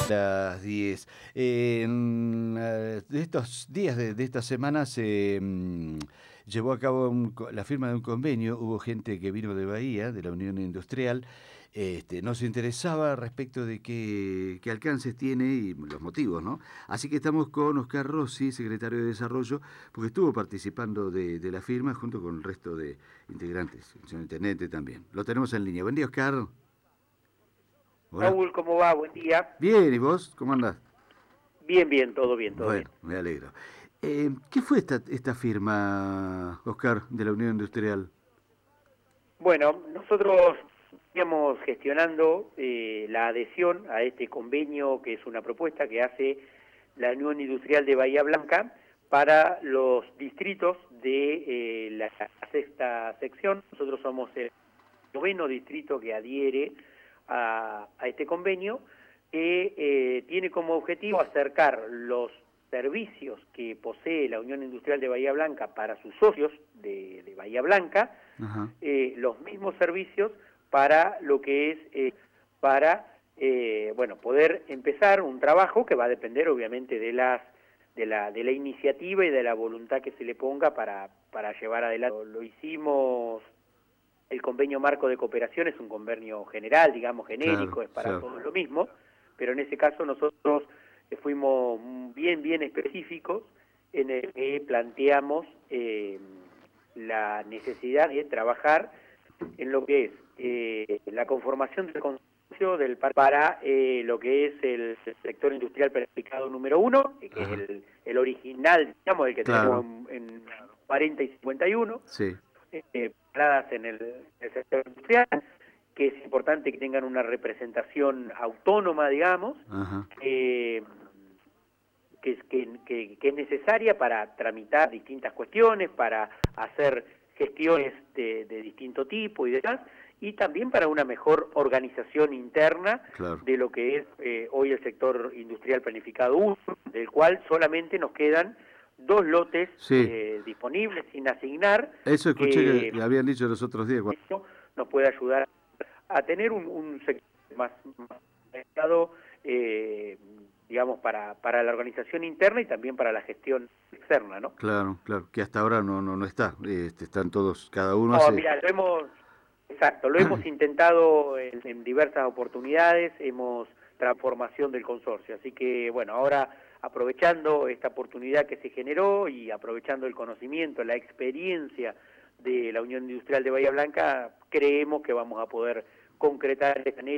Las 10. De estos días de esta semana se llevó a cabo la firma de un convenio. Hubo gente que vino de Bahía, de la Unión Industrial. Nos interesaba respecto de qué alcances tiene y los motivos, ¿no? Así que estamos con Oscar Rossi, secretario de Desarrollo, porque estuvo participando de la firma junto con el resto de integrantes, el señor intendente también. Lo tenemos en línea. Buen día, Oscar. Hola. Raúl, ¿cómo va? Buen día. Bien, ¿y vos? ¿Cómo andás? Bien, bien, todo bien, todo bien. Bueno, me alegro. ¿Qué fue esta firma, Oscar, de la Unión Industrial? Bueno, nosotros estamos gestionando la adhesión a este convenio, que es una propuesta que hace la Unión Industrial de Bahía Blanca para los distritos de la sexta sección. Nosotros somos el noveno distrito que adhiere a este convenio, que tiene como objetivo acercar los servicios que posee la Unión Industrial de Bahía Blanca para sus socios de Bahía Blanca, Ajá. los mismos servicios para lo que es para bueno, poder empezar un trabajo que va a depender obviamente de la iniciativa y de la voluntad que se le ponga para llevar adelante. Lo hicimos. El convenio marco de cooperación es un convenio general, digamos Claro, genérico, es para claro. todos lo mismo, pero en ese caso nosotros fuimos bien específicos en el que planteamos la necesidad de trabajar en lo que es la conformación del consorcio para lo que es el sector industrial planificado número 1, que es Ajá. el original, digamos, el que Claro, tenemos en 40 y 51, sí. paradas en el sector industrial, que es importante que tengan una representación autónoma, digamos, Ajá. que es necesaria para tramitar distintas cuestiones, para hacer gestiones de distinto tipo y demás, y también para una mejor organización interna Claro. de lo que es hoy el sector industrial planificado 1, del cual solamente nos quedan 2 lotes Sí, disponibles sin asignar, eso escuché que que habían dicho los otros días. esto nos puede ayudar a tener un sector más organizado, digamos, para la organización interna y también para la gestión externa, ¿no? Claro, claro, que hasta ahora no está. Están todos, cada uno No, hace. mira, lo hemos intentado en diversas oportunidades, transformación del consorcio, así que bueno, ahora aprovechando esta oportunidad que se generó y aprovechando el conocimiento, la experiencia de la Unión Industrial de Bahía Blanca, creemos que vamos a poder concretar este anhelo